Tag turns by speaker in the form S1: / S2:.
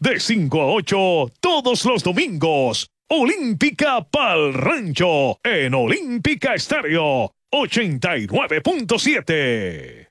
S1: De 5 a 8 todos los domingos. Olímpica Pal Rancho en Olímpica Estéreo 89.7.